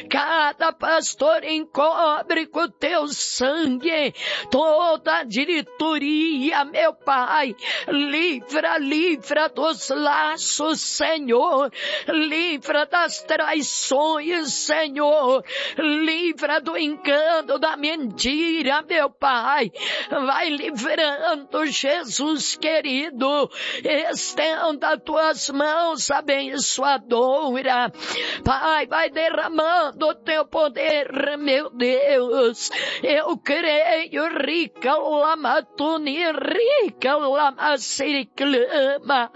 Cada pastor encobre com o teu sangue. Toda a diretoria, meu Pai. Livra dos laços, Senhor. Livra das traições, Senhor. Livra do engano, da mentira, meu Pai. Vai livrando, Jesus querido. Estenda tuas mãos abençoadora. Pai, vai derramando o teu poder, meu Deus. Eu creio, rica lamatuni, rica lamasiriclama.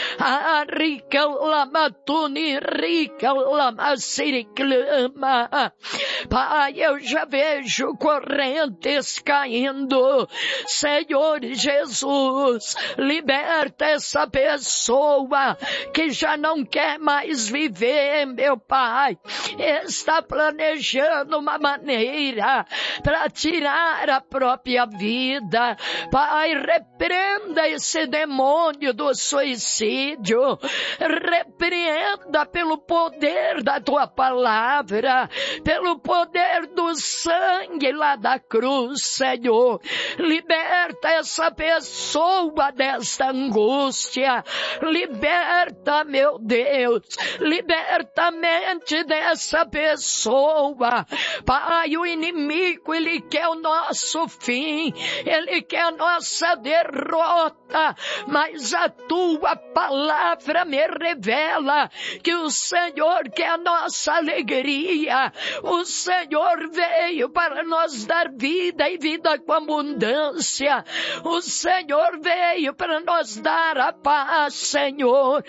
Rica lamatuni, rica lamasiriclama. Pai, eu já vejo correntes caindo. Senhor Jesus, liberta essa pessoa que já não quer mais viver, meu Pai. Está planejando uma maneira para tirar a própria vida. Pai, repreenda esse demônio do suicídio. Repreenda pelo poder da tua palavra, pelo poder do sangue lá da cruz, Senhor. Liberta essa pessoa desta angústia. Liberta, meu Deus. Liberta a mente dessa pessoa. Pai, o inimigo, ele quer o nosso fim. Ele quer a nossa derrota. Mas a tua palavra me revela que o Senhor quer a nossa alegria. O Senhor veio para nos dar vida e vida com abundância. O Senhor veio para nos dar a paz, Senhor.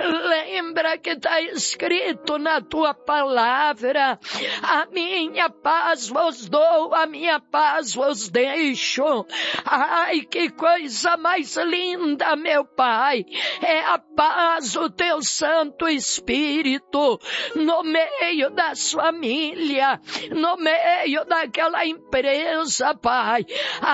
Lembra que está escrito na tua palavra: a minha paz vos dou, a minha paz vos deixo. Ai, que coisa mais linda, meu Pai. É a paz do teu Santo Espírito no meio da família, no meio daquela empresa, Pai.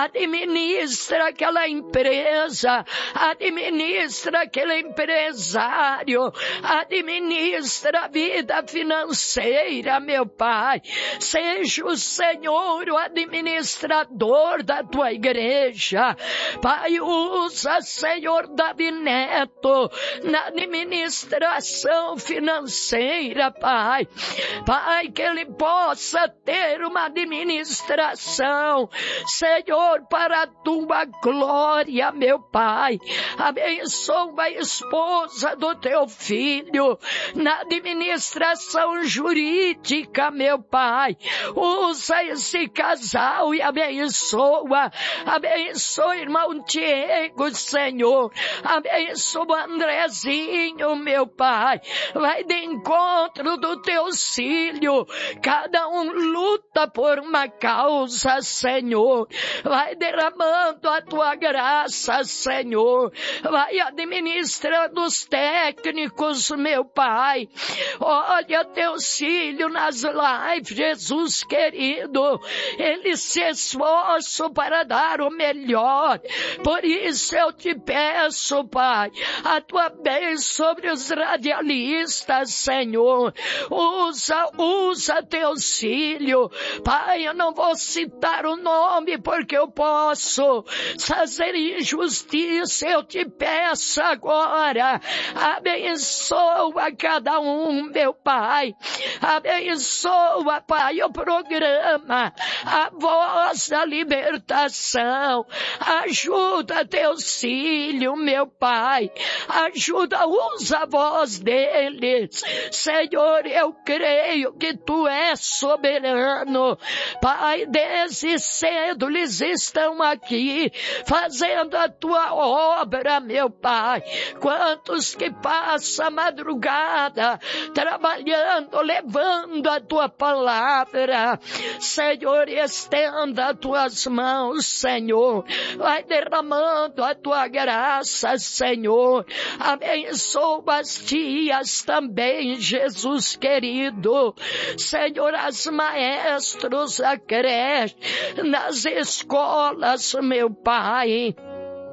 Administra aquela empresa, administra aquele empresário, administra a vida financeira, meu Pai. Seja o Senhor o administrador da tua igreja. Pai, usa, Senhor Davi Neto na administração financeira, Pai. Pai, que ele possa ter uma administração, Senhor, para a tua glória, meu Pai. Abençoa a esposa do teu filho na administração jurídica, meu Pai. Usa esse casal e abençoa. Abençoa irmão Diego, Senhor. Abençoa Andrezinho, meu Pai. Vai de encontro do teu filho. Cada um luta por uma causa, Senhor. Vai derramando a tua graça, Senhor. Vai administrando os técnicos, meu Pai. Olha teu filho nas lives, Jesus querido. Ele se esforçou para dar o melhor. Por isso eu te peço, Pai, a tua bênção sobre os radialistas, Senhor. Usa teu filho. Pai, eu não vou citar o nome porque eu posso fazer injustiça. Eu te peço agora, abençoa cada um, meu Pai. Abençoa, Pai, o programa A Voz da Libertação. Ajuda teus filhos, meu Pai. Ajuda, usa a voz deles. Senhor, eu creio que tu és soberano. Pai, desde cedo eles estão aqui fazendo a tua obra, meu Pai. Quantos que passam a madrugada trabalhando, levando a tua palavra. Senhor, estenda as tuas mãos, Senhor. Vai derramando a tua graça, Senhor. Abençoa as tias também, Jesus querido. Senhor, as maestros da creche, nas escolas, meu Pai.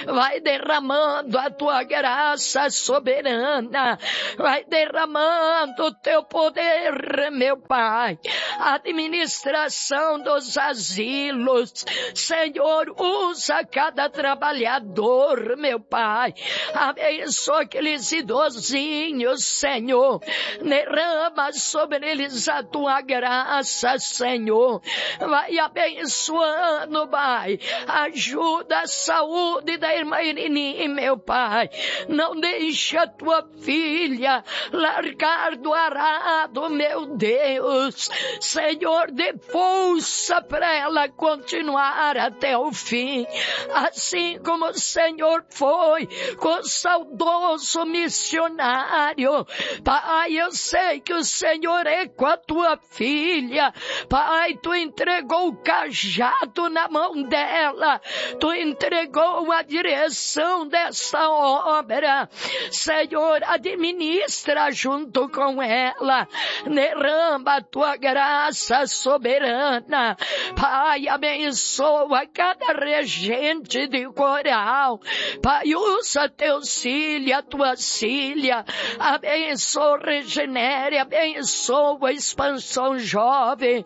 vai derramando a tua graça soberana, vai derramando o teu poder, meu Pai, administração dos asilos, Senhor, usa cada trabalhador, meu Pai, abençoa aqueles idosinhos, Senhor, derrama sobre eles a tua graça, Senhor, vai abençoando, Pai, ajuda a saúde da irmã Irini, meu Pai, não deixa a tua filha largar do arado, meu Deus, Senhor, dê força para ela continuar até o fim, assim como o Senhor foi com o saudoso missionário. Pai, eu sei que o Senhor é com a tua filha, Pai, tu entregou o cajado na mão dela, tu entregou a direção dessa obra, Senhor, administra junto com ela, derrama a tua graça soberana, Pai, abençoa cada regente de coral, Pai, usa teus filhos, a tua filha, abençoa, regenere, abençoa a expansão jovem,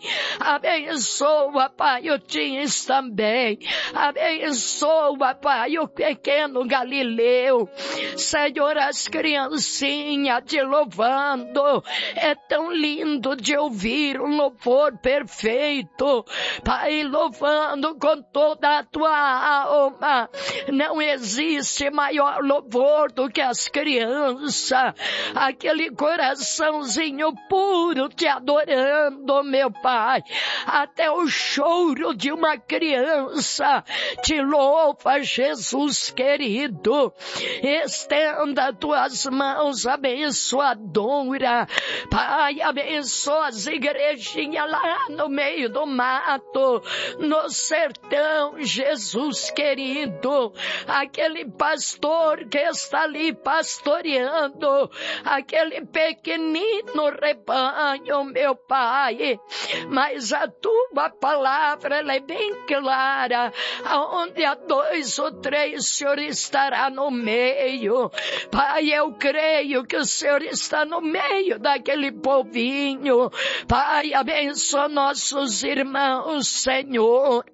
abençoa, Pai, o Teens também, abençoa, Pai, o pequeno Galileu, Senhor, as criancinhas te louvando, é tão lindo de ouvir um louvor perfeito, Pai, louvando com toda a tua alma, não existe maior louvor do que as crianças, aquele coraçãozinho puro te adorando, meu Pai, até o choro de uma criança te louva, Jesus querido, estenda tuas mãos abençoadora, Pai, abençoa as igrejinhas lá no meio do mato, no sertão, Jesus querido, aquele pastor que está ali pastoreando, aquele pequenino rebanho, meu Pai, mas a tua palavra, ela é bem clara, aonde há 2 ou 3, o Senhor estará no meio, Pai, eu creio que o Senhor está no meio daquele povinho, Pai, abençoa nossos irmãos, Senhor,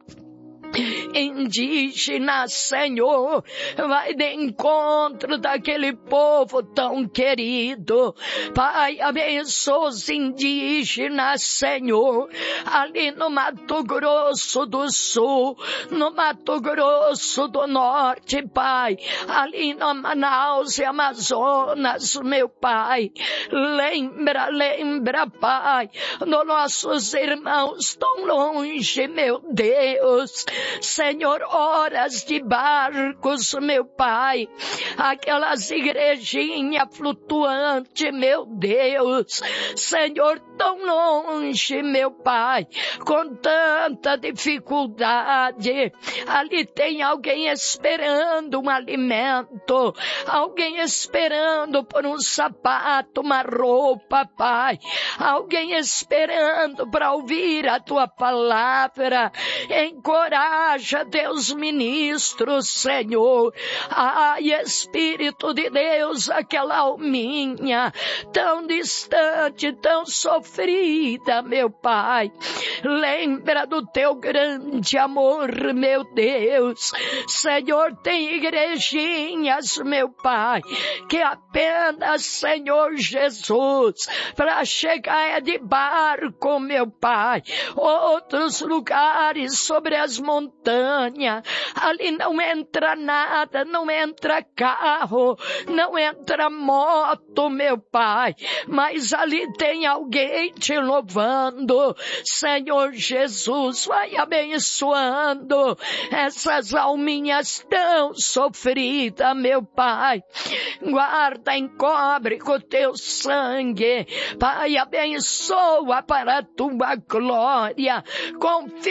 indígenas, Senhor, vai de encontro daquele povo tão querido, Pai, abençoa os indígenas, Senhor, ali no Mato Grosso do Sul, no Mato Grosso do Norte, Pai, ali no Manaus e Amazonas, meu Pai, lembra, Pai, dos nossos irmãos tão longe, meu Deus, Senhor, horas de barcos, meu Pai, aquelas igrejinhas flutuantes, meu Deus, Senhor, tão longe, meu Pai, com tanta dificuldade, ali tem alguém esperando um alimento, alguém esperando por um sapato, uma roupa, Pai, alguém esperando para ouvir a tua palavra, encoraja teus ministros, Senhor, ai, Espírito de Deus, aquela alminha tão distante, tão sofrida, meu Pai, lembra do teu grande amor, meu Deus, Senhor, tem igrejinhas, meu Pai, que apenas, Senhor Jesus, para chegar é de barco, meu Pai, outros lugares sobre as montanhas, ali não entra nada, não entra carro, não entra moto, meu Pai, mas ali tem alguém te louvando, Senhor Jesus, vai abençoando essas alminhas tão sofridas, meu Pai, guarda, encobre com o teu sangue, Pai, abençoa para a tua glória, confirma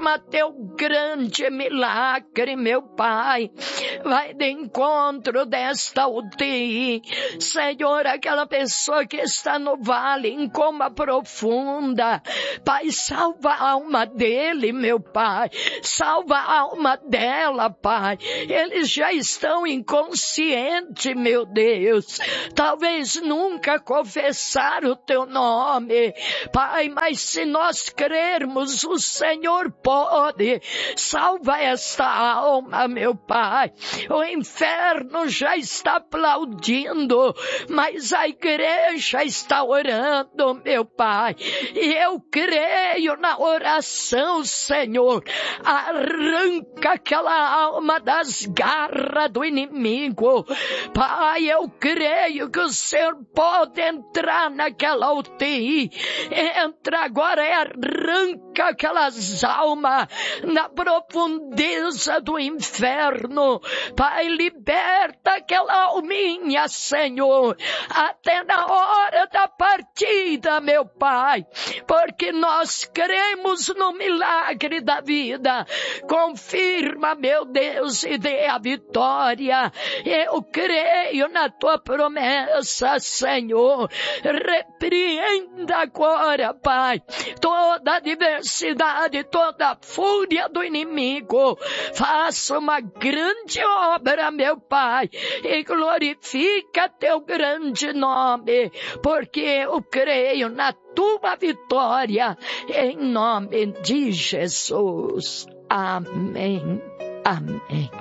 confirma teu grande milagre, meu Pai. Vai de encontro desta UTI. Senhor, aquela pessoa que está no vale, em coma profunda. Pai, salva a alma dele, meu Pai. Salva a alma dela, Pai. Eles já estão inconscientes, meu Deus. Talvez nunca confessaram o teu nome, Pai, mas se nós crermos, o Senhor pode. Salva esta alma, meu Pai. O inferno já está aplaudindo, mas a igreja está orando, meu Pai. E eu creio na oração, Senhor. Arranca aquela alma das garras do inimigo. Pai, eu creio que o Senhor pode entrar naquela UTI. Entra agora e arranca aquelas almas na profundeza do inferno. Pai, liberta aquela alminha, Senhor, até na hora da partida, meu Pai, porque nós cremos no milagre da vida. Confirma, meu Deus, e dê a vitória. Eu creio na tua promessa, Senhor. Repreenda agora, Pai, toda a adversidade, toda a fúria do inimigo. Faça uma grande obra, meu Pai, e glorifica teu grande nome, porque eu creio na tua vitória, em nome de Jesus. Amém. Amém.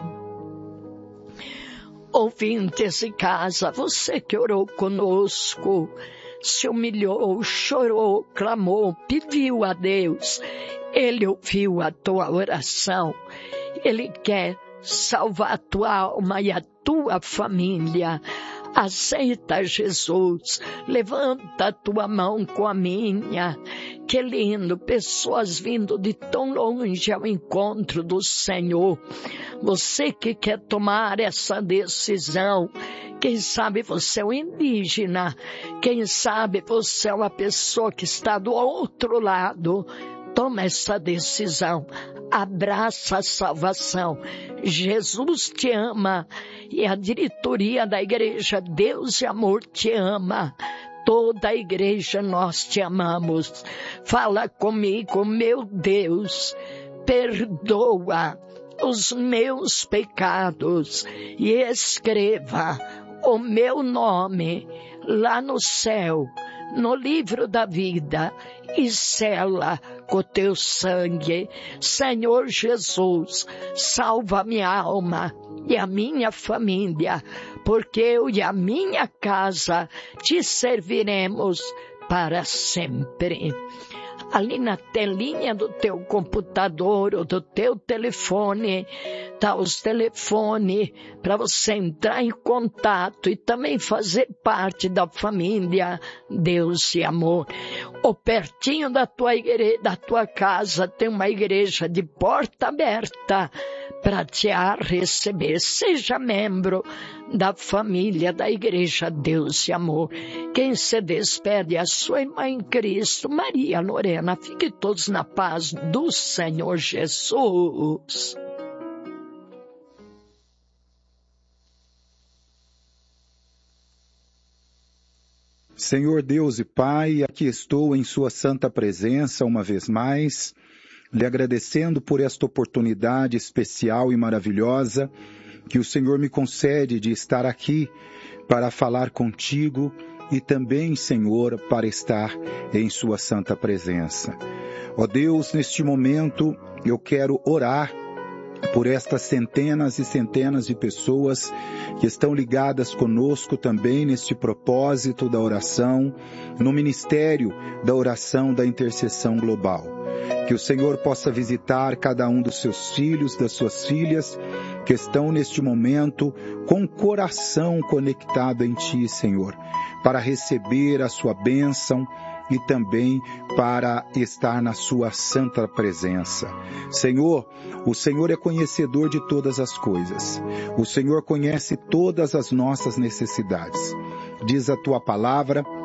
Ouvintes de casa, você que orou conosco, se humilhou, chorou, clamou, pediu a Deus, Ele ouviu a tua oração. Ele quer salvar a tua alma e a tua família. Aceita Jesus, levanta a tua mão com a minha. Que lindo, pessoas vindo de tão longe ao encontro do Senhor. Você que quer tomar essa decisão, quem sabe você é um indígena, quem sabe você é uma pessoa que está do outro lado. Toma essa decisão, abraça a salvação. Jesus te ama e a diretoria da igreja Deus e Amor te ama. Toda a igreja nós te amamos. Fala comigo, meu Deus, perdoa os meus pecados e escreva o meu nome lá no céu, no livro da vida, e sela com teu sangue. Senhor Jesus, salva minha alma e a minha família, porque eu e a minha casa te serviremos para sempre. Ali na telinha do teu computador ou do teu telefone, tá os telefones para você entrar em contato e também fazer parte da família Deus e Amor. Ou pertinho da tua igreja, da tua casa, tem uma igreja de porta aberta para te receber. Seja membro da família da igreja Deus e Amor. Quem se despede é a sua irmã em Cristo, Maria Lorena. Fiquem todos na paz do Senhor Jesus. Senhor Deus e Pai, aqui estou em sua santa presença uma vez mais, lhe agradecendo por esta oportunidade especial e maravilhosa que o Senhor me concede de estar aqui para falar contigo e também, Senhor, para estar em sua santa presença. Ó Deus, neste momento eu quero orar por estas centenas e centenas de pessoas que estão ligadas conosco também neste propósito da oração, no ministério da oração da intercessão global. Que o Senhor possa visitar cada um dos seus filhos, das suas filhas, que estão neste momento com o coração conectado em Ti, Senhor, para receber a sua bênção e também para estar na sua santa presença. Senhor, o Senhor é conhecedor de todas as coisas. O Senhor conhece todas as nossas necessidades. Diz a Tua palavra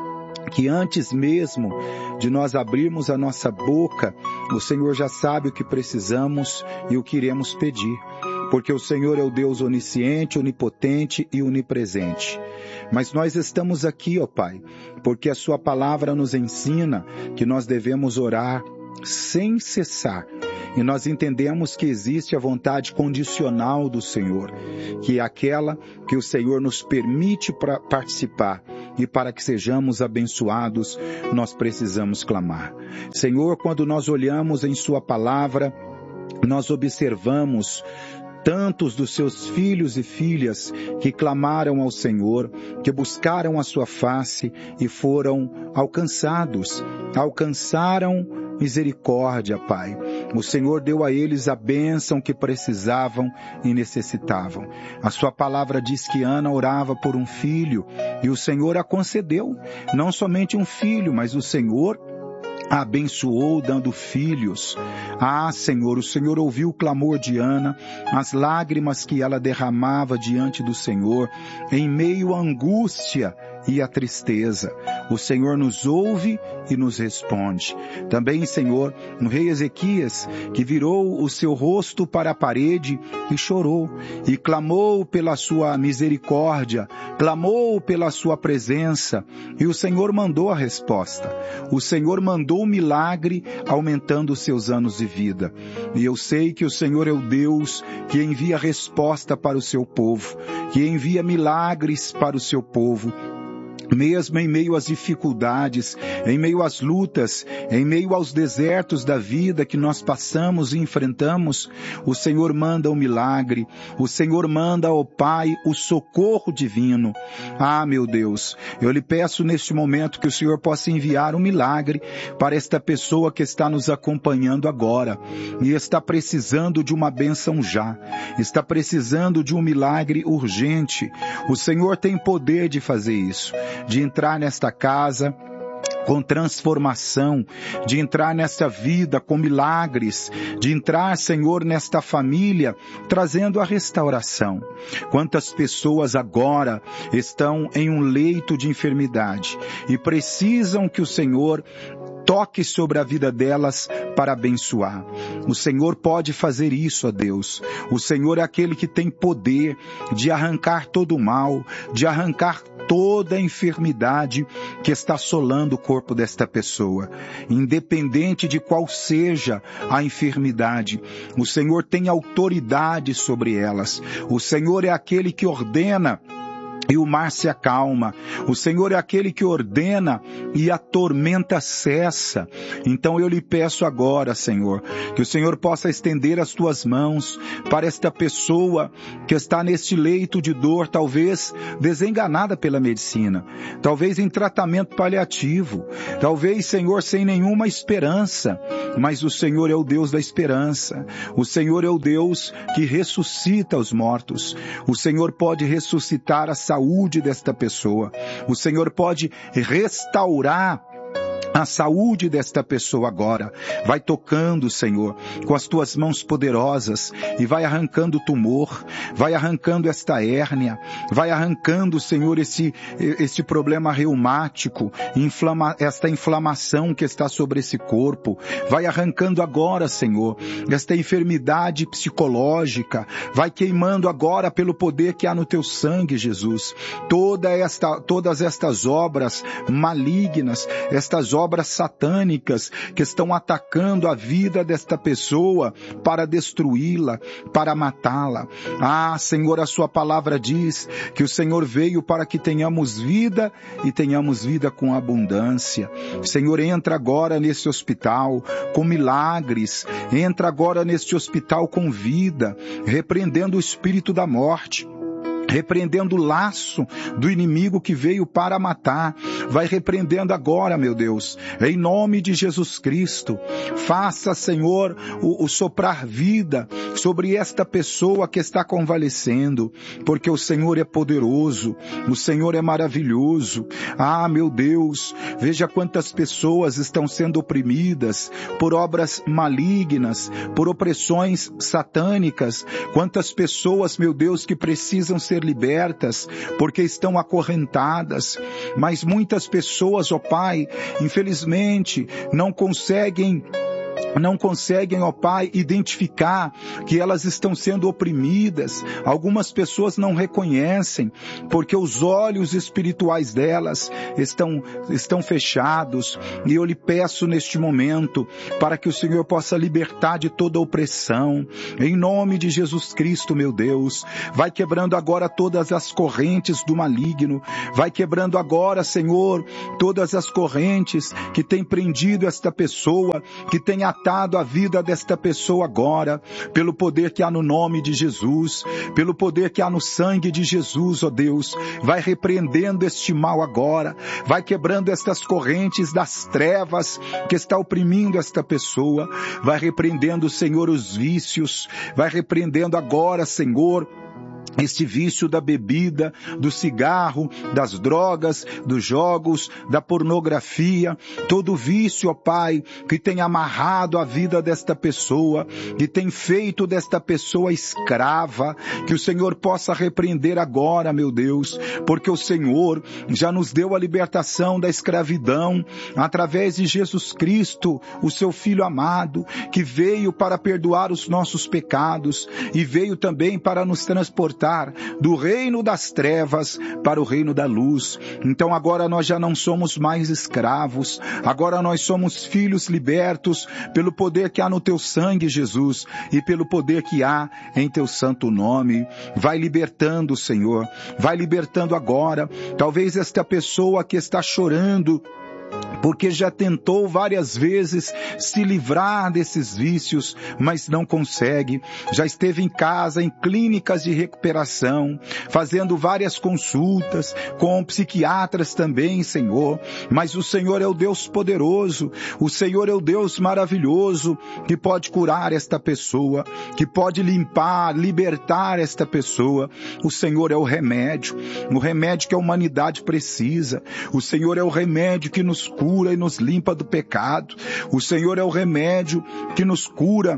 que antes mesmo de nós abrirmos a nossa boca, o Senhor já sabe o que precisamos e o que iremos pedir. Porque o Senhor é o Deus onisciente, onipotente e onipresente. Mas nós estamos aqui, ó Pai, porque a Sua palavra nos ensina que nós devemos orar sem cessar. E nós entendemos que existe a vontade condicional do Senhor, que é aquela que o Senhor nos permite para participar. E para que sejamos abençoados, nós precisamos clamar. Senhor, quando nós olhamos em Sua palavra, nós observamos tantos dos seus filhos e filhas que clamaram ao Senhor, que buscaram a sua face e foram alcançados, alcançaram misericórdia, Pai. O Senhor deu a eles a bênção que precisavam e necessitavam. A sua palavra diz que Ana orava por um filho e o Senhor a concedeu. Não somente um filho, mas o Senhor a abençoou dando filhos. Ah, Senhor, o Senhor ouviu o clamor de Ana, as lágrimas que ela derramava diante do Senhor, em meio à angústia e à tristeza. O Senhor nos ouve e nos responde. Também, Senhor, o rei Ezequias, que virou o seu rosto para a parede e chorou, e clamou pela sua misericórdia, clamou pela sua presença, e o Senhor mandou a resposta. O Senhor mandou o milagre, aumentando os seus anos de vida. E eu sei que o Senhor é o Deus que envia resposta para o seu povo, que envia milagres para o seu povo, mesmo em meio às dificuldades, em meio às lutas, em meio aos desertos da vida que nós passamos e enfrentamos, o Senhor manda o milagre, o Senhor manda ao Pai o socorro divino. Ah, meu Deus, eu lhe peço neste momento que o Senhor possa enviar um milagre para esta pessoa que está nos acompanhando agora e está precisando de uma bênção já, está precisando de um milagre urgente. O Senhor tem poder de fazer isso, de entrar nesta casa com transformação, de entrar nesta vida com milagres, de entrar, Senhor, nesta família, trazendo a restauração. Quantas pessoas agora estão em um leito de enfermidade e precisam que o Senhor toque sobre a vida delas para abençoar. O Senhor pode fazer isso, ó Deus. O Senhor é aquele que tem poder de arrancar todo o mal, de arrancar toda a enfermidade que está assolando o corpo desta pessoa. Independente de qual seja a enfermidade, o Senhor tem autoridade sobre elas. O Senhor é aquele que ordena e o mar se acalma. O Senhor é aquele que ordena e a tormenta cessa. Então eu lhe peço agora, Senhor, que o Senhor possa estender as tuas mãos para esta pessoa que está neste leito de dor, talvez desenganada pela medicina, talvez em tratamento paliativo, talvez, Senhor, sem nenhuma esperança, mas o Senhor é o Deus da esperança. O Senhor é o Deus que ressuscita os mortos. O Senhor pode ressuscitar a saúde desta pessoa. O Senhor pode restaurar a saúde desta pessoa agora. Vai tocando, Senhor, com as tuas mãos poderosas e vai arrancando o tumor, vai arrancando esta hérnia, vai arrancando, Senhor, esse problema reumático, esta inflamação que está sobre esse corpo, vai arrancando agora, Senhor, esta enfermidade psicológica, vai queimando agora pelo poder que há no teu sangue, Jesus, todas estas obras malignas, estas obras satânicas que estão atacando a vida desta pessoa para destruí-la, para matá-la. Ah, Senhor, a sua palavra diz que o Senhor veio para que tenhamos vida e tenhamos vida com abundância. Senhor, entra agora nesse hospital com milagres, entra agora neste hospital com vida, repreendendo o espírito da morte, repreendendo o laço do inimigo que veio para matar. Vai repreendendo agora, meu Deus, em nome de Jesus Cristo. Faça, Senhor, o soprar vida sobre esta pessoa que está convalescendo, porque o Senhor é poderoso, o Senhor é maravilhoso. Ah, meu Deus, veja quantas pessoas estão sendo oprimidas por obras malignas, por opressões satânicas. Quantas pessoas, meu Deus, que precisam ser ser libertas, porque estão acorrentadas. Mas muitas pessoas, ó Pai, infelizmente, não conseguem, ó Pai, identificar que elas estão sendo oprimidas. Algumas pessoas não reconhecem, porque os olhos espirituais delas estão fechados. E eu lhe peço neste momento, para que o Senhor possa libertar de toda opressão. Em nome de Jesus Cristo, meu Deus, vai quebrando agora todas as correntes do maligno. Vai quebrando agora, Senhor, todas as correntes que têm prendido esta pessoa, que têm atado a vida desta pessoa agora, pelo poder que há no nome de Jesus, pelo poder que há no sangue de Jesus, ó Deus. Vai repreendendo este mal agora, vai quebrando estas correntes das trevas que está oprimindo esta pessoa, vai repreendendo, Senhor, os vícios, vai repreendendo agora, Senhor, este vício da bebida, do cigarro, das drogas, dos jogos, da pornografia, todo vício, ó Pai, que tem amarrado a vida desta pessoa, que tem feito desta pessoa escrava, que o Senhor possa repreender agora, meu Deus, porque o Senhor já nos deu a libertação da escravidão, através de Jesus Cristo, o seu Filho amado, que veio para perdoar os nossos pecados, e veio também para nos transportar do reino das trevas para o reino da luz. Então agora nós já não somos mais escravos, agora nós somos filhos libertos pelo poder que há no teu sangue, Jesus, e pelo poder que há em teu santo nome. Vai libertando, Senhor, vai libertando agora. Talvez esta pessoa que está chorando, porque já tentou várias vezes se livrar desses vícios, mas não consegue. Já esteve em casa, em clínicas de recuperação, fazendo várias consultas, com psiquiatras também, Senhor. Mas o Senhor é o Deus poderoso, o Senhor é o Deus maravilhoso, que pode curar esta pessoa, que pode limpar, libertar esta pessoa. O Senhor é o remédio que a humanidade precisa. O Senhor é o remédio que nos cura e nos limpa do pecado. O Senhor é o remédio que nos cura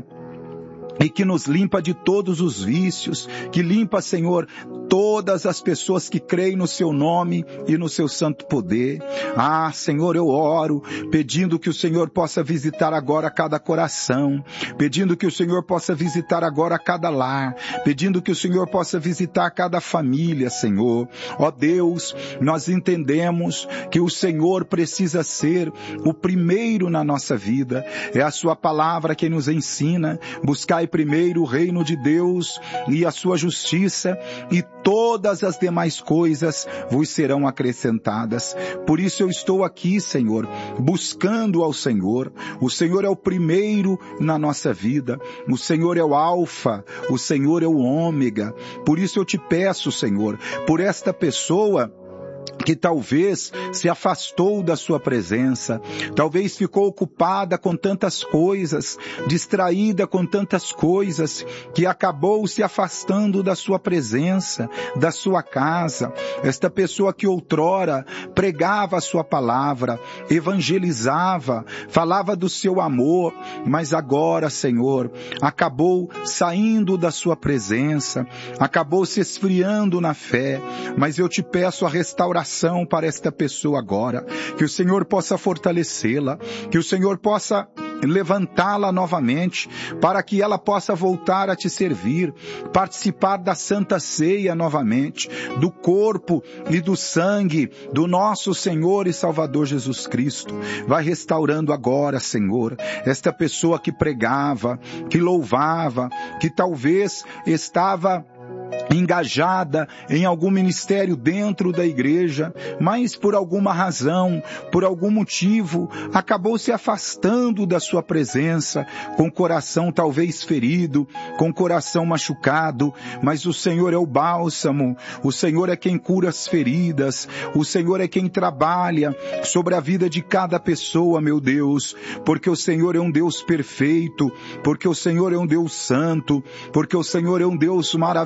e que nos limpa de todos os vícios, que limpa, Senhor, todas as pessoas que creem no seu nome e no seu santo poder. Ah, Senhor, eu oro, pedindo que o Senhor possa visitar agora cada coração, pedindo que o Senhor possa visitar agora cada lar, pedindo que o Senhor possa visitar cada família, Senhor. Ó Deus, nós entendemos que o Senhor precisa ser o primeiro na nossa vida. É a sua palavra que nos ensina: buscai primeiro o reino de Deus e a sua justiça, e todas as demais coisas vos serão acrescentadas. Por isso eu estou aqui, Senhor, buscando ao Senhor. O Senhor é o primeiro na nossa vida. O Senhor é o Alfa, o Senhor é o Ômega. Por isso eu te peço, Senhor, por esta pessoa que talvez se afastou da sua presença, talvez ficou ocupada com tantas coisas, distraída com tantas coisas, que acabou se afastando da sua presença, da sua casa. Esta pessoa que outrora pregava a sua palavra, evangelizava, falava do seu amor, mas agora, Senhor, acabou saindo da sua presença, acabou se esfriando na fé. Mas eu te peço a restauração para esta pessoa agora, que o Senhor possa fortalecê-la, que o Senhor possa levantá-la novamente, para que ela possa voltar a te servir, participar da Santa Ceia novamente, do corpo e do sangue do nosso Senhor e Salvador Jesus Cristo. Vai restaurando agora, Senhor, esta pessoa que pregava, que louvava, que talvez estava engajada em algum ministério dentro da igreja, mas por alguma razão, por algum motivo, acabou se afastando da sua presença, com o coração talvez ferido, com o coração machucado. Mas o Senhor é o bálsamo, o Senhor é quem cura as feridas, o Senhor é quem trabalha sobre a vida de cada pessoa, meu Deus, porque o Senhor é um Deus perfeito, porque o Senhor é um Deus santo, porque o Senhor é um Deus maravilhoso,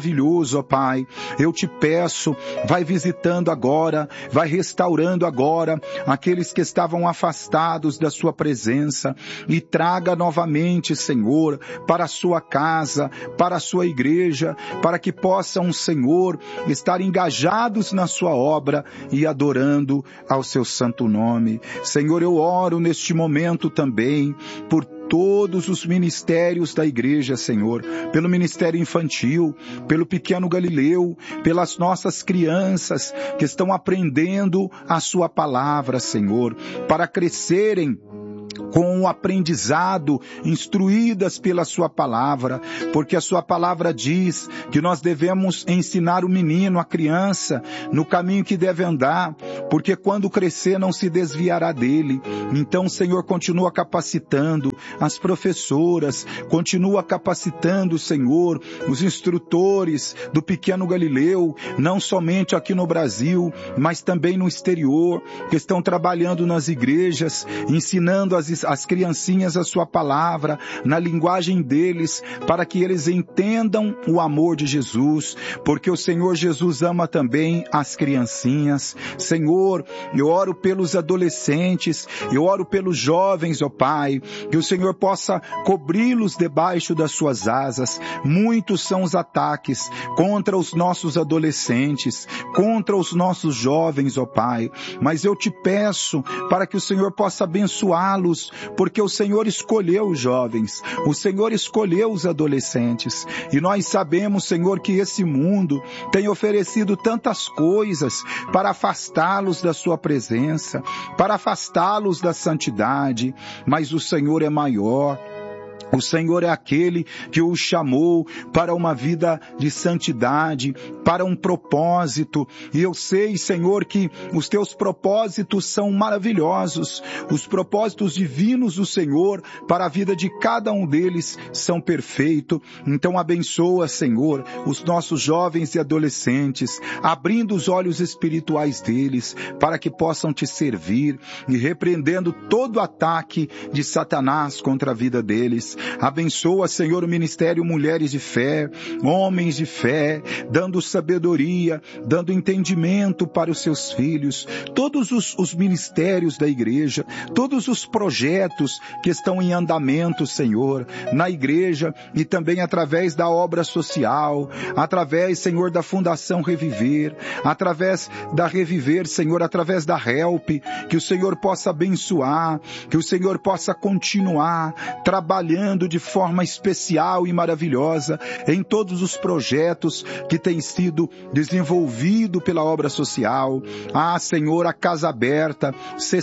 Deus, ó Pai, eu te peço, vai visitando agora, vai restaurando agora aqueles que estavam afastados da sua presença e traga novamente, Senhor, para a sua casa, para a sua igreja, para que possam, Senhor, estar engajados na sua obra e adorando ao seu santo nome. Senhor, eu oro neste momento também por todos os ministérios da igreja, Senhor, pelo ministério infantil, pelo pequeno Galileu, pelas nossas crianças que estão aprendendo a sua palavra, Senhor, para crescerem com o aprendizado, instruídas pela sua palavra, porque a sua palavra diz que nós devemos ensinar o menino, a criança, no caminho que deve andar, porque quando crescer não se desviará dele. Então, Senhor, continua capacitando as professoras, continua capacitando, Senhor, os instrutores do pequeno Galileu, não somente aqui no Brasil, mas também no exterior, que estão trabalhando nas igrejas, ensinando as criancinhas a sua palavra, na linguagem deles, para que eles entendam o amor de Jesus, porque o Senhor Jesus ama também as criancinhas. Senhor, eu oro pelos adolescentes, eu oro pelos jovens, ó Pai, que o Senhor possa cobri-los debaixo das suas asas. Muitos são os ataques contra os nossos adolescentes, contra os nossos jovens, ó Pai, mas eu te peço para que o Senhor possa abençoá-los, porque o Senhor escolheu os jovens, o Senhor escolheu os adolescentes, e nós sabemos, Senhor, que esse mundo tem oferecido tantas coisas para afastá-los da sua presença, para afastá-los da santidade, mas o Senhor é maior. O Senhor é aquele que o chamou para uma vida de santidade, para um propósito. E eu sei, Senhor, que os teus propósitos são maravilhosos. Os propósitos divinos do Senhor para a vida de cada um deles são perfeitos. Então abençoa, Senhor, os nossos jovens e adolescentes, abrindo os olhos espirituais deles para que possam te servir e repreendendo todo ataque de Satanás contra a vida deles. Abençoa, Senhor, o ministério Mulheres de Fé, homens de fé, dando sabedoria, dando entendimento para os seus filhos, todos os ministérios da igreja, todos os projetos que estão em andamento, Senhor, na igreja e também através da obra social, através, Senhor, da Fundação Reviver, através da Reviver, Senhor, através da Help, que o Senhor possa abençoar, que o Senhor possa continuar trabalhando de forma especial e maravilhosa em todos os projetos que têm sido desenvolvidos pela obra social. Ah, Senhor, a Casa Aberta,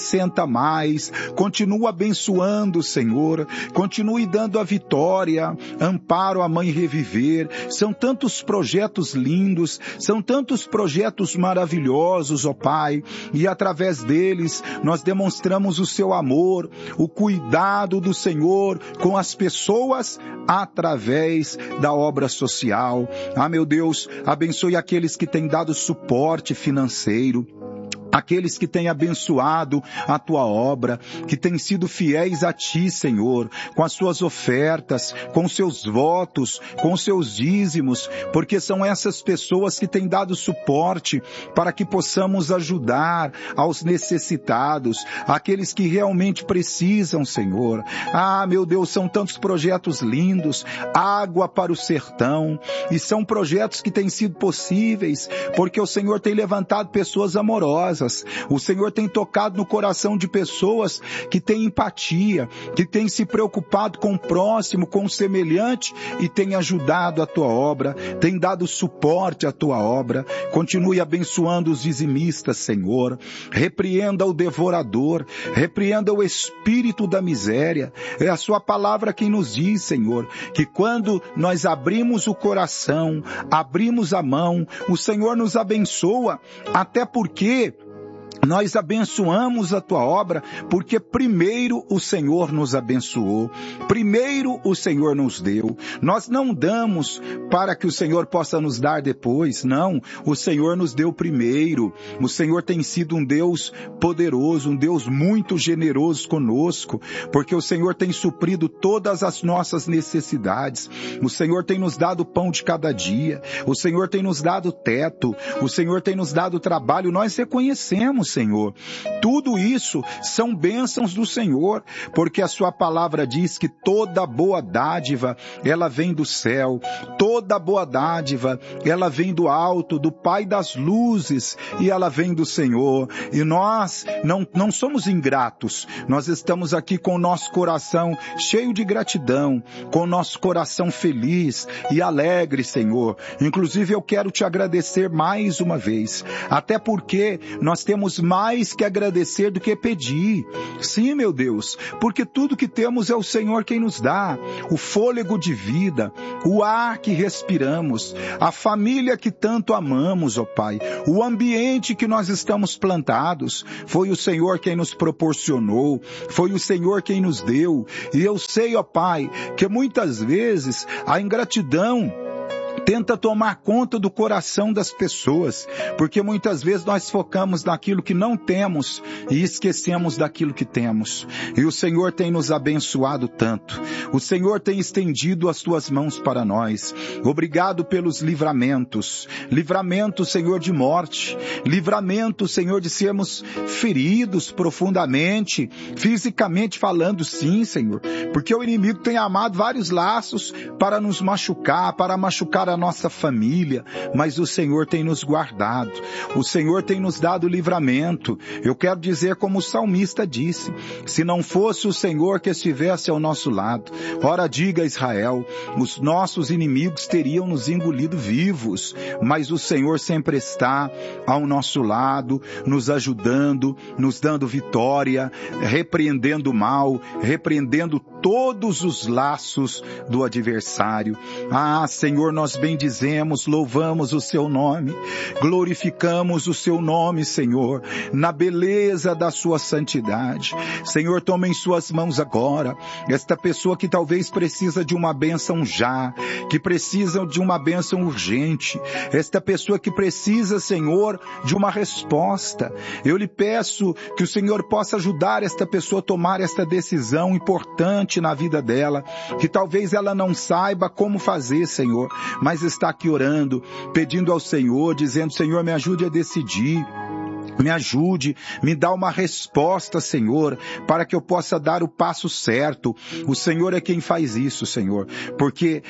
60+, continua abençoando, Senhor, continue dando a vitória, amparo à Mãe Reviver. São tantos projetos lindos, são tantos projetos maravilhosos, ó Pai, e através deles nós demonstramos o seu amor, o cuidado do Senhor com as pessoas através da obra social. Ah, meu Deus, abençoe aqueles que têm dado suporte financeiro, aqueles que têm abençoado a tua obra, que têm sido fiéis a ti, Senhor, com as suas ofertas, com os seus votos, com os seus dízimos, porque são essas pessoas que têm dado suporte para que possamos ajudar aos necessitados, aqueles que realmente precisam, Senhor. Ah, meu Deus, são tantos projetos lindos, Água para o Sertão, e são projetos que têm sido possíveis, porque o Senhor tem levantado pessoas amorosas. O Senhor tem tocado no coração de pessoas que têm empatia, que têm se preocupado com o próximo, com o semelhante e têm ajudado a tua obra, têm dado suporte à tua obra. Continue abençoando os dizimistas, Senhor. Repreenda o devorador, repreenda o espírito da miséria. É a sua palavra quem nos diz, Senhor, que quando nós abrimos o coração, abrimos a mão, o Senhor nos abençoa, até porque Nós abençoamos a tua obra porque primeiro o Senhor nos abençoou, primeiro o Senhor nos deu. Nós não damos para que o Senhor possa nos dar depois, não. O Senhor nos deu primeiro. O Senhor tem sido um Deus poderoso, um Deus muito generoso conosco, porque o Senhor tem suprido todas as nossas necessidades. O Senhor tem nos dado pão de cada dia. O Senhor tem nos dado teto. O Senhor tem nos dado trabalho. Nós reconhecemos, Senhor. Tudo isso são bênçãos do Senhor, porque a sua palavra diz que toda boa dádiva, ela vem do céu, toda boa dádiva, ela vem do alto, do Pai das luzes, e ela vem do Senhor. E nós não somos ingratos, nós estamos aqui com o nosso coração cheio de gratidão, com o nosso coração feliz e alegre, Senhor. Inclusive eu quero te agradecer mais uma vez, até porque nós temos mais que agradecer do que pedir. Sim, meu Deus, porque tudo que temos é o Senhor quem nos dá. O fôlego de vida, o ar que respiramos, a família que tanto amamos, ó Pai, o ambiente que nós estamos plantados, foi o Senhor quem nos proporcionou, foi o Senhor quem nos deu. E eu sei, ó Pai, que muitas vezes a ingratidão tenta tomar conta do coração das pessoas, porque muitas vezes nós focamos naquilo que não temos e esquecemos daquilo que temos. E o Senhor tem nos abençoado tanto. O Senhor tem estendido as tuas mãos para nós. Obrigado pelos livramentos. Livramento, Senhor, de morte. Livramento, Senhor, de sermos feridos profundamente, fisicamente falando, sim, Senhor. Porque o inimigo tem armado vários laços para nos machucar, para machucar a nossa família, mas o Senhor tem nos guardado, o Senhor tem nos dado livramento. Eu quero dizer como o salmista disse, se não fosse o Senhor que estivesse ao nosso lado, ora diga Israel, os nossos inimigos teriam nos engolido vivos, mas o Senhor sempre está ao nosso lado, nos ajudando, nos dando vitória, repreendendo o mal, repreendendo todos os laços do adversário. Ah, Senhor, nós bendizemos, louvamos o seu nome, glorificamos o seu nome, Senhor, na beleza da sua santidade. Senhor, toma em suas mãos agora esta pessoa que talvez precisa de uma bênção já, que precisa de uma bênção urgente, esta pessoa que precisa, Senhor, de uma resposta. Eu lhe peço que o Senhor possa ajudar esta pessoa a tomar esta decisão importante na vida dela, que talvez ela não saiba como fazer, Senhor, mas está aqui orando, pedindo ao Senhor, dizendo, Senhor, me ajude a decidir. Me ajude, me dá uma resposta, Senhor, para que eu possa dar o passo certo. O Senhor é quem faz isso, Senhor, porque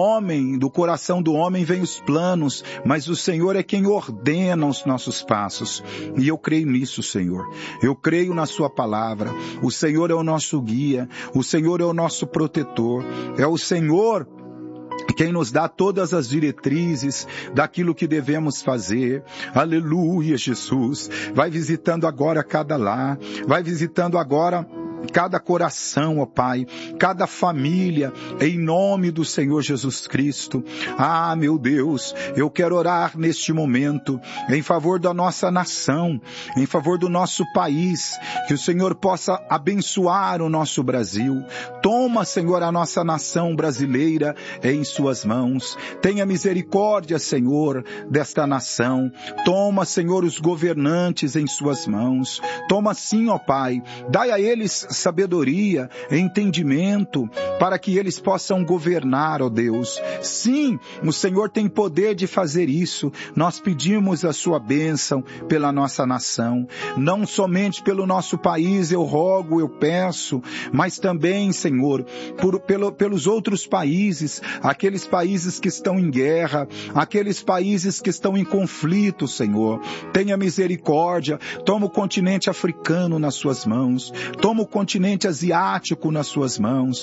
do coração do homem vem os planos, mas o Senhor é quem ordena os nossos passos. E eu creio nisso, Senhor. Eu creio na sua palavra. O Senhor é o nosso guia, o Senhor é o nosso protetor, é o Senhor quem nos dá todas as diretrizes daquilo que devemos fazer. Aleluia, Jesus. Vai visitando agora cada lar, vai visitando agora cada coração, ó Pai, cada família, em nome do Senhor Jesus Cristo. Ah, meu Deus, eu quero orar neste momento em favor da nossa nação, em favor do nosso país, que o Senhor possa abençoar o nosso Brasil. Toma, Senhor, a nossa nação brasileira em suas mãos. Tenha misericórdia, Senhor, desta nação. Toma, Senhor, os governantes em suas mãos. Toma sim, ó Pai, dai a eles sabedoria, entendimento, para que eles possam governar, ó Deus. Sim, o Senhor tem poder de fazer isso. Nós pedimos a sua bênção pela nossa nação, não somente pelo nosso país, eu rogo, eu peço, mas também, Senhor, pelos outros países, aqueles países que estão em guerra, aqueles países que estão em conflito, Senhor. Tenha misericórdia, toma o continente africano nas suas mãos, toma o continente asiático nas suas mãos, toma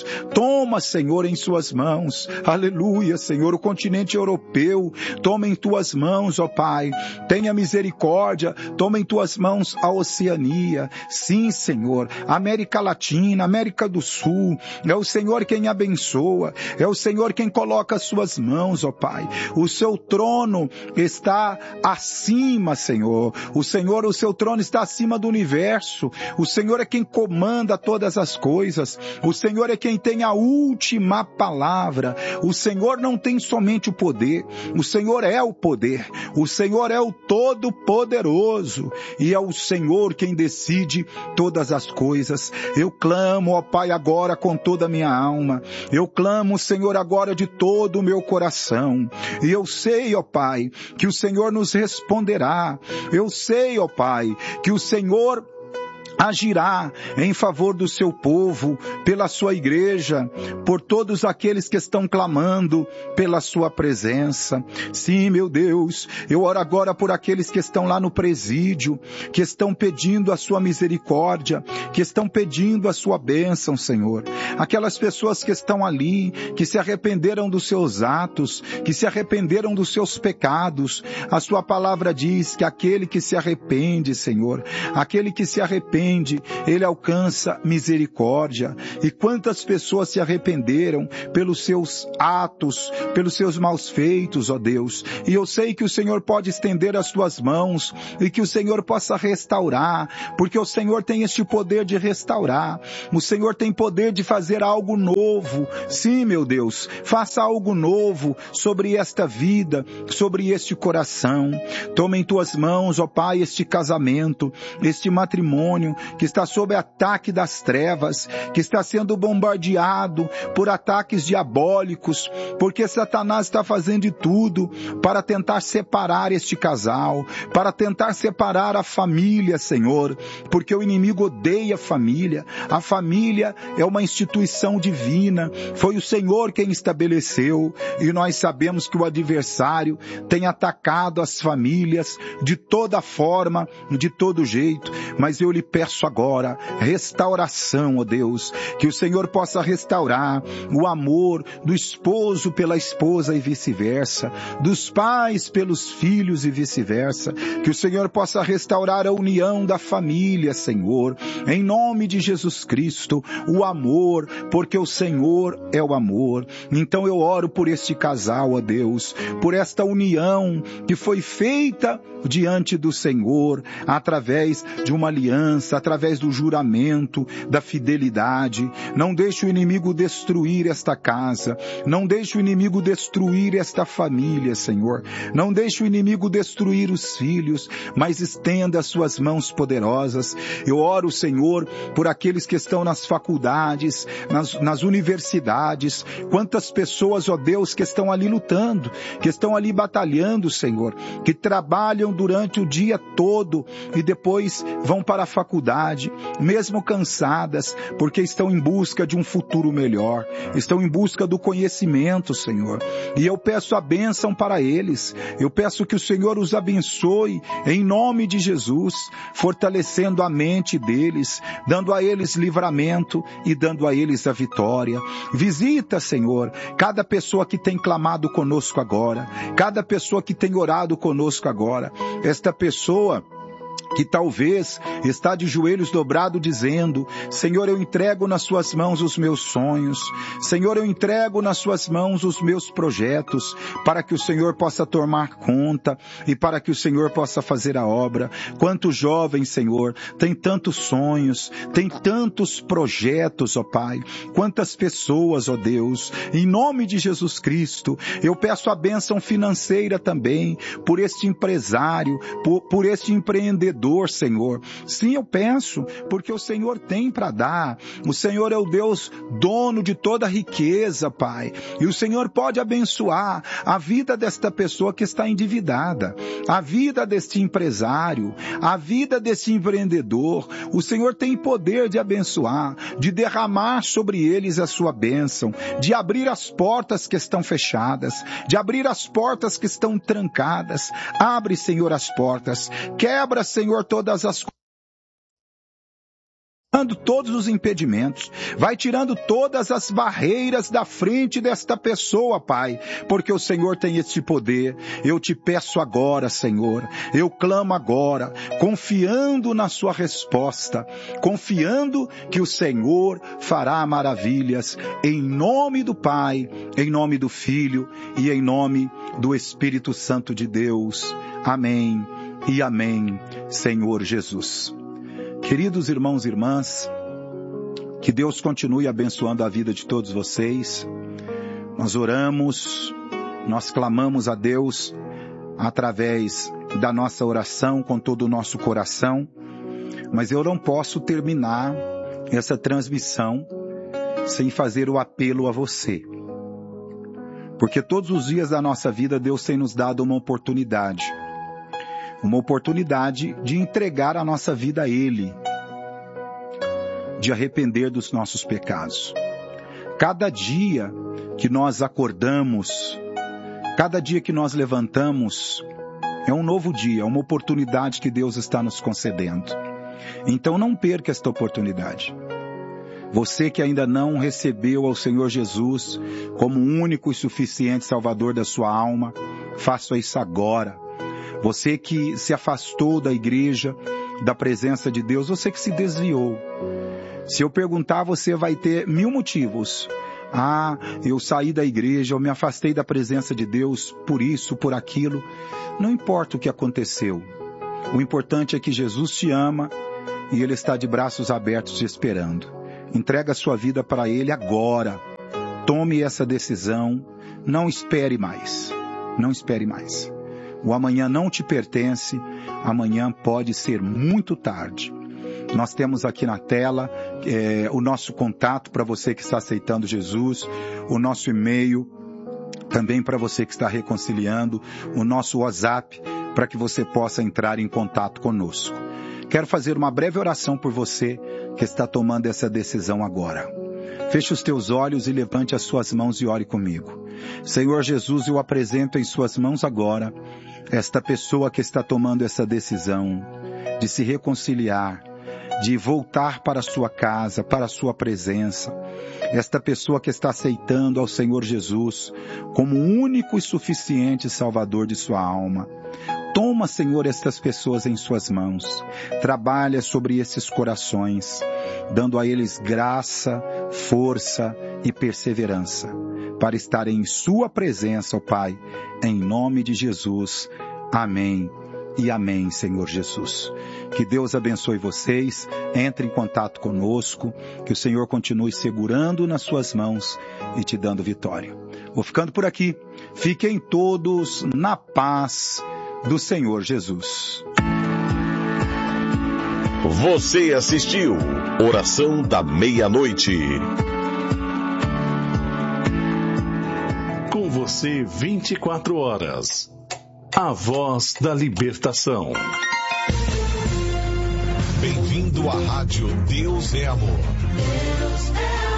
Toma, Senhor, em suas mãos, aleluia, Senhor, o continente europeu, toma em tuas mãos, ó Pai, tenha misericórdia, toma em tuas mãos a Oceania, sim, Senhor, América Latina, América do Sul, é o Senhor quem abençoa, é o Senhor quem coloca as suas mãos, ó Pai, o seu trono está acima, Senhor, o seu trono está acima do universo, o Senhor é quem comanda todas as coisas, o Senhor é quem tem a última palavra, o Senhor não tem somente o poder, o Senhor é o poder, o Senhor é o Todo-Poderoso, e é o Senhor quem decide todas as coisas. Eu clamo, ó Pai, agora com toda a minha alma, eu clamo, Senhor, agora de todo o meu coração, e eu sei, ó Pai, que o Senhor nos responderá, eu sei, ó Pai, que o Senhor agirá em favor do seu povo, pela sua igreja, por todos aqueles que estão clamando pela sua presença. Sim, meu Deus, eu oro agora por aqueles que estão lá no presídio, que estão pedindo a sua misericórdia, que estão pedindo a sua bênção, Senhor. Aquelas pessoas que estão ali, que se arrependeram dos seus atos, que se arrependeram dos seus pecados. A sua palavra diz que aquele que se arrepende, Senhor, aquele que se arrepende, ele alcança misericórdia. E quantas pessoas se arrependeram pelos seus atos, pelos seus maus feitos, ó Deus. E eu sei que o Senhor pode estender as tuas mãos e que o Senhor possa restaurar, porque o Senhor tem este poder de restaurar. O Senhor tem poder de fazer algo novo. Sim, meu Deus, faça algo novo sobre esta vida, sobre este coração. Toma em tuas mãos, ó Pai, este casamento, este matrimônio, que está sob ataque das trevas, que está sendo bombardeado por ataques diabólicos, porque Satanás está fazendo de tudo para tentar separar este casal, para tentar separar a família, Senhor, porque o inimigo odeia a família é uma instituição divina, foi o Senhor quem estabeleceu, e nós sabemos que o adversário tem atacado as famílias de toda forma, de todo jeito, mas eu lhe peço agora restauração, ó Deus, que o Senhor possa restaurar o amor do esposo pela esposa e vice-versa, dos pais pelos filhos e vice-versa, que o Senhor possa restaurar a união da família, Senhor, em nome de Jesus Cristo, o amor, porque o Senhor é o amor. Então eu oro por este casal, ó Deus, por esta união que foi feita diante do Senhor, através de uma aliança, através do juramento, da fidelidade. Não deixe o inimigo destruir esta casa, não deixe o inimigo destruir esta família, Senhor. Não deixe o inimigo destruir os filhos, mas estenda as suas mãos poderosas. Eu oro, Senhor, por aqueles que estão nas faculdades, nas universidades. Quantas pessoas, ó Deus, que estão ali lutando, que estão ali batalhando, Senhor, que trabalham durante o dia todo e depois vão para a faculdade, mesmo cansadas, porque estão em busca de um futuro melhor, estão em busca do conhecimento, Senhor. E eu peço a bênção para eles, eu peço que o Senhor os abençoe em nome de Jesus, fortalecendo a mente deles, dando a eles livramento e dando a eles a vitória. Visita, Senhor, cada pessoa que tem clamado conosco agora, cada pessoa que tem orado conosco agora, esta pessoa que talvez está de joelhos dobrado dizendo: Senhor, eu entrego nas suas mãos os meus sonhos, Senhor, eu entrego nas suas mãos os meus projetos, para que o Senhor possa tomar conta e para que o Senhor possa fazer a obra. Quantos jovens, Senhor, têm tantos sonhos, têm tantos projetos, ó Pai, quantas pessoas, ó Deus, em nome de Jesus Cristo, eu peço a bênção financeira também, por este empresário, por este empreendedor, Senhor. Sim, eu peço, porque o Senhor tem para dar. O Senhor é o Deus dono de toda a riqueza, Pai. E o Senhor pode abençoar a vida desta pessoa que está endividada, a vida deste empresário, a vida desse empreendedor. O Senhor tem poder de abençoar, de derramar sobre eles a sua bênção, de abrir as portas que estão fechadas, de abrir as portas que estão trancadas. Abre, Senhor, as portas. Quebra, Senhor, todas as todos os impedimentos, vai tirando todas as barreiras da frente desta pessoa, Pai, porque o Senhor tem esse poder. Eu te peço agora, Senhor, eu clamo agora, confiando na sua resposta, confiando que o Senhor fará maravilhas, em nome do Pai, em nome do Filho e em nome do Espírito Santo de Deus. Amém e amém, Senhor Jesus. Queridos irmãos e irmãs, que Deus continue abençoando a vida de todos vocês. Nós oramos, nós clamamos a Deus através da nossa oração com todo o nosso coração, mas eu não posso terminar essa transmissão sem fazer o apelo a você. Porque todos os dias da nossa vida Deus tem nos dado uma oportunidade de entregar a nossa vida a Ele, de arrepender dos nossos pecados. Cada dia que nós acordamos, cada dia que nós levantamos, é um novo dia, uma oportunidade que Deus está nos concedendo. Então não perca esta oportunidade. Você que ainda não recebeu ao Senhor Jesus como único e suficiente Salvador da sua alma, faça isso agora. Você que se afastou da igreja, da presença de Deus, você que se desviou. Se eu perguntar, você vai ter 1000 motivos. Eu saí da igreja, eu me afastei da presença de Deus por isso, por aquilo. Não importa o que aconteceu. O importante é que Jesus te ama e Ele está de braços abertos te esperando. Entrega a sua vida para Ele agora. Tome essa decisão. Não espere mais. Não espere mais. O amanhã não te pertence. Amanhã pode ser muito tarde. Nós temos aqui na tela o nosso contato para você que está aceitando Jesus, o nosso e-mail também para você que está reconciliando, o nosso WhatsApp para que você possa entrar em contato conosco. Quero fazer uma breve oração por você que está tomando essa decisão agora. Feche os teus olhos e levante as suas mãos e ore comigo. Senhor Jesus, eu apresento em suas mãos agora esta pessoa que está tomando essa decisão de se reconciliar, de voltar para a sua casa, para a sua presença. Esta pessoa que está aceitando ao Senhor Jesus como único e suficiente Salvador de sua alma. Toma, Senhor, estas pessoas em suas mãos. Trabalha sobre esses corações, dando a eles graça, força e perseverança, para estarem em sua presença, ó Pai, em nome de Jesus. Amém e amém, Senhor Jesus. Que Deus abençoe vocês, entre em contato conosco, que o Senhor continue segurando nas suas mãos e te dando vitória. Vou ficando por aqui. Fiquem todos na paz do Senhor Jesus. Você assistiu Oração da Meia-Noite. Com você 24 horas. A voz da libertação. Bem-vindo à Rádio Deus é Amor. Deus é amor.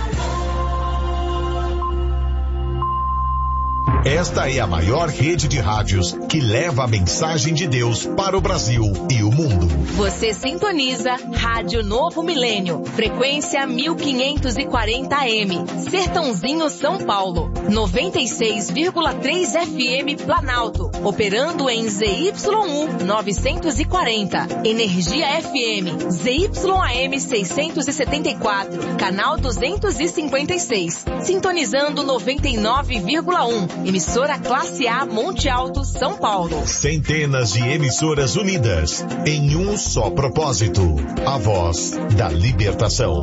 Esta é a maior rede de rádios que leva a mensagem de Deus para o Brasil e o mundo. Você sintoniza Rádio Novo Milênio, frequência 1540 AM, Sertãozinho, São Paulo, 96,3 FM Planalto, operando em ZYU 940, Energia FM, ZYAM 674, canal 256, sintonizando 99,1, emissora Classe A Monte Alto, São Paulo. Centenas de emissoras unidas em um só propósito, a voz da libertação.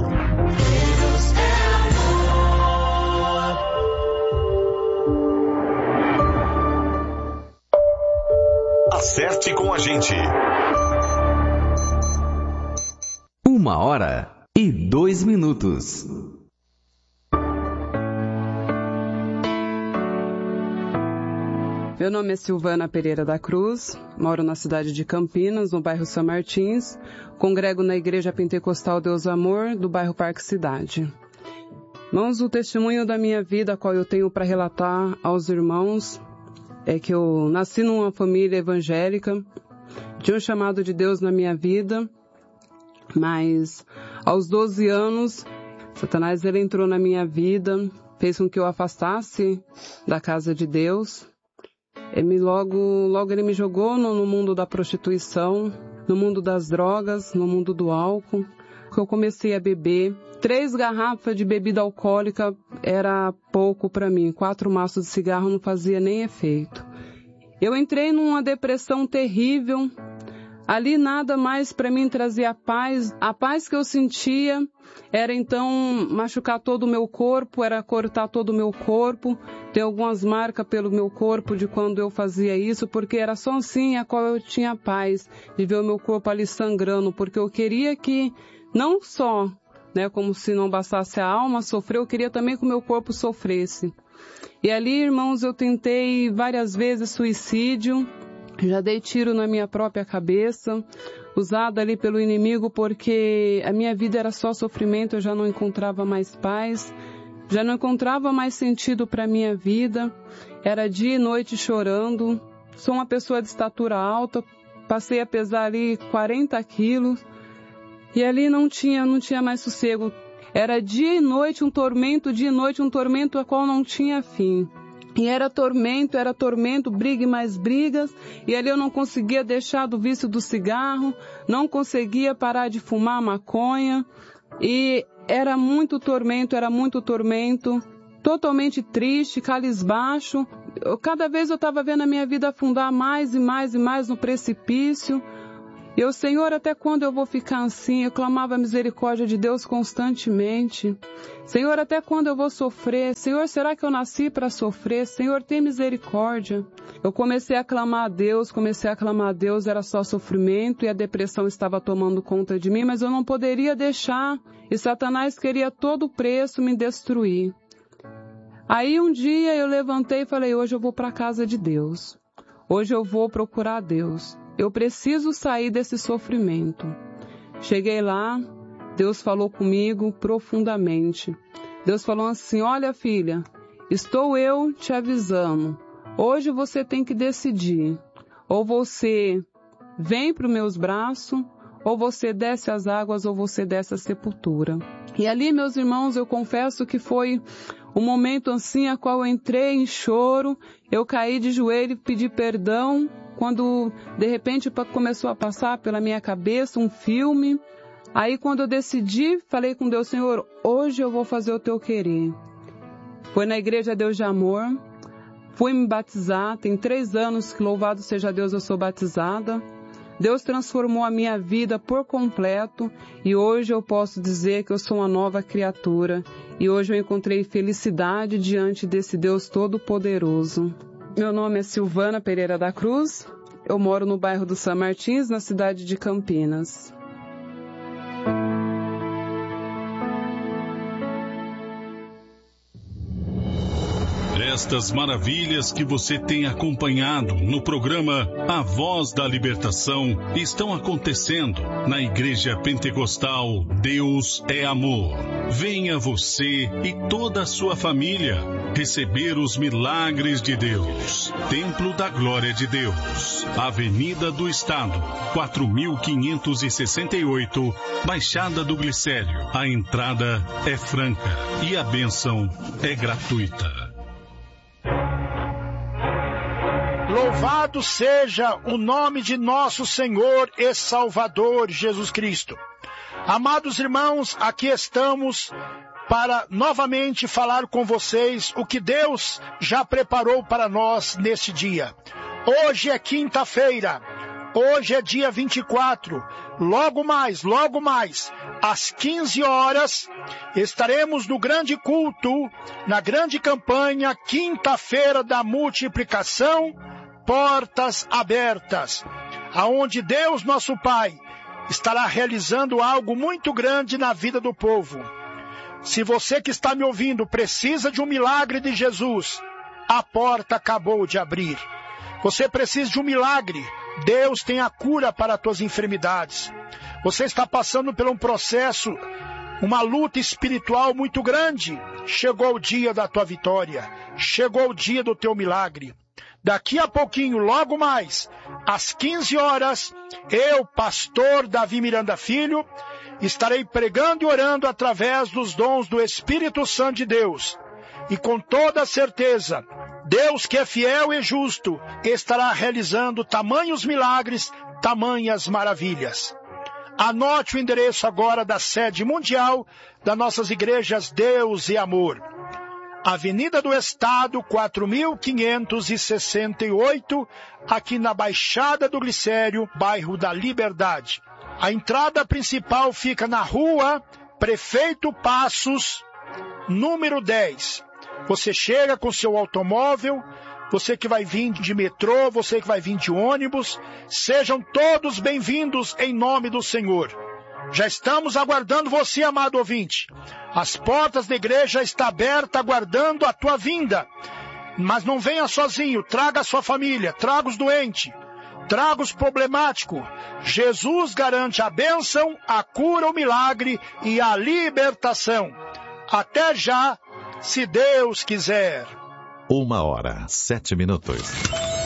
Acerte com a gente. 1h02. Meu nome é Silvana Pereira da Cruz, moro na cidade de Campinas, no bairro São Martins, congrego na Igreja Pentecostal Deus Amor, do bairro Parque Cidade. Irmãos, o testemunho da minha vida, qual eu tenho para relatar aos irmãos, é que eu nasci numa família evangélica, tinha um chamado de Deus na minha vida, mas Aos 12 anos, Satanás ele entrou na minha vida, fez com que eu afastasse da casa de Deus. Logo ele me jogou no mundo da prostituição, no mundo das drogas, no mundo do álcool. Eu comecei a beber. 3 garrafas de bebida alcoólica era pouco para mim. 4 maços de cigarro não fazia nem efeito. Eu entrei numa depressão terrível. Ali nada mais para mim trazia paz. A paz que eu sentia era então machucar todo o meu corpo, era cortar todo o meu corpo. Tem algumas marcas pelo meu corpo de quando eu fazia isso, porque era só assim a qual eu tinha paz, de ver o meu corpo ali sangrando, porque eu queria que não só, como se não bastasse a alma sofrer, eu queria também que o meu corpo sofresse. E ali, irmãos, eu tentei várias vezes suicídio, já dei tiro na minha própria cabeça, usada ali pelo inimigo, porque a minha vida era só sofrimento, eu já não encontrava mais paz, já não encontrava mais sentido para a minha vida, era dia e noite chorando. Sou uma pessoa de estatura alta, passei a pesar ali 40 quilos, e ali não tinha mais sossego. Era dia e noite um tormento, a qual não tinha fim. E era tormento, briga e mais brigas. E ali eu não conseguia deixar do vício do cigarro, não conseguia parar de fumar maconha. E era muito tormento, totalmente triste, cabisbaixo. Cada vez eu estava vendo a minha vida afundar mais e mais e mais no precipício. E eu, Senhor, até quando eu vou ficar assim? Eu clamava a misericórdia de Deus constantemente. Senhor, até quando eu vou sofrer? Senhor, será que eu nasci para sofrer? Senhor, tem misericórdia. Eu comecei a clamar a Deus, era só sofrimento e a depressão estava tomando conta de mim, mas eu não poderia deixar. E Satanás queria a todo preço me destruir. Aí um dia eu levantei e falei, hoje eu vou para a casa de Deus. Hoje eu vou procurar Deus. Eu preciso sair desse sofrimento. Cheguei lá, Deus falou comigo profundamente. Deus falou assim, olha filha, estou eu te avisando. Hoje você tem que decidir. Ou você vem para os meus braços, ou você desce as águas, ou você desce a sepultura. E ali, meus irmãos, eu confesso que foi um momento assim, a qual eu entrei em choro, eu caí de joelho e pedi perdão, quando de repente começou a passar pela minha cabeça um filme. Aí quando eu decidi, falei com Deus, Senhor, hoje eu vou fazer o teu querer. Foi na igreja Deus de Amor, fui me batizar, tem 3 anos que louvado seja Deus eu sou batizada. Deus transformou a minha vida por completo e hoje eu posso dizer que eu sou uma nova criatura. E hoje eu encontrei felicidade diante desse Deus Todo-Poderoso. Meu nome é Silvana Pereira da Cruz, eu moro no bairro do São Martins, na cidade de Campinas. Estas maravilhas que você tem acompanhado no programa A Voz da Libertação estão acontecendo na Igreja Pentecostal Deus é Amor. Venha você e toda a sua família receber os milagres de Deus. Templo da Glória de Deus, Avenida do Estado, 4568, Baixada do Glicério. A entrada é franca e a bênção é gratuita. Louvado seja o nome de nosso Senhor e Salvador Jesus Cristo. Amados irmãos, aqui estamos para novamente falar com vocês o que Deus já preparou para nós neste dia. Hoje é quinta-feira, hoje é dia 24, logo mais, às 15 horas, estaremos no grande culto, na grande campanha, quinta-feira da multiplicação, portas abertas, aonde Deus, nosso Pai, estará realizando algo muito grande na vida do povo. Se você que está me ouvindo precisa de um milagre de Jesus, a porta acabou de abrir. Você precisa de um milagre, Deus tem a cura para as tuas enfermidades. Você está passando por um processo, uma luta espiritual muito grande. Chegou o dia da tua vitória, chegou o dia do teu milagre. Daqui a pouquinho, logo mais, às 15 horas, eu, pastor Davi Miranda Filho, estarei pregando e orando através dos dons do Espírito Santo de Deus. E com toda certeza, Deus que é fiel e justo, estará realizando tamanhos milagres, tamanhas maravilhas. Anote o endereço agora da sede mundial das nossas igrejas Deus e Amor. Avenida do Estado, 4568, aqui na Baixada do Glicério, bairro da Liberdade. A entrada principal fica na rua Prefeito Passos, número 10. Você chega com seu automóvel, você que vai vir de metrô, você que vai vir de ônibus, sejam todos bem-vindos em nome do Senhor. Já estamos aguardando você, amado ouvinte. As portas da igreja estão abertas aguardando a tua vinda. Mas não venha sozinho, traga a sua família, traga os doentes, traga os problemáticos. Jesus garante a bênção, a cura, o milagre e a libertação. Até já, se Deus quiser. 1h07.